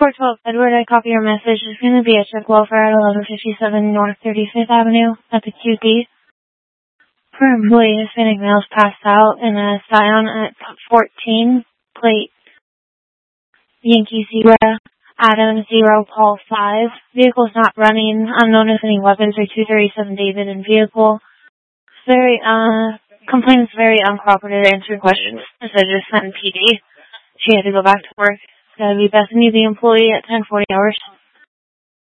412 Edward, I copy your message. It's going to be a check welfare at 1157 North 35th Avenue at the QP. For employee Hispanic males passed out in a Scion at 14, plate Yankee Zebra, Adam 0, Paul 5. Vehicle's not running. Unknown if any weapons or 237 David in vehicle. Complainant's very uncooperative answering questions. I just sent PD. She had to go back to work. Gotta be Bethany, the employee, at 10:40 hours.